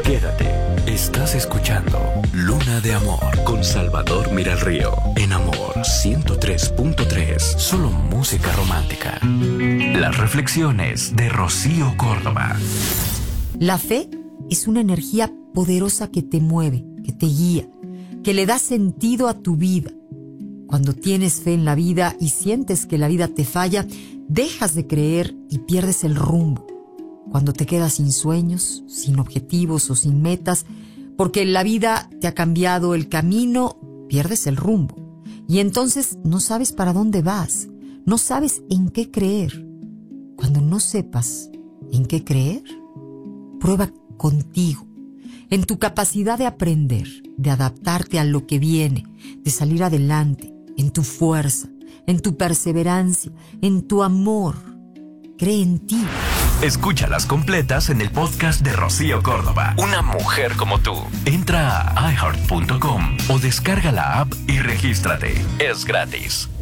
Quédate. Estás escuchando Luna de Amor con Salvador Miralrío. En Amor 103.3. Solo música romántica. Las reflexiones de Rocío Córdoba. La fe es una energía poderosa que te mueve, que te guía, que le da sentido a tu vida. Cuando tienes fe en la vida y sientes que la vida te falla, dejas de creer y pierdes el rumbo. Cuando te quedas sin sueños, sin objetivos o sin metas, porque la vida te ha cambiado el camino, pierdes el rumbo. Y entonces no sabes para dónde vas, no sabes en qué creer. Cuando no sepas en qué creer, prueba contigo, en tu capacidad de aprender, de adaptarte a lo que viene, de salir adelante, en tu fuerza, en tu perseverancia, en tu amor. Cree en ti. Escúchalas completas en el podcast de Rocío Córdoba. Una mujer como tú. Entra a iHeart.com o descarga la app y regístrate. Es gratis.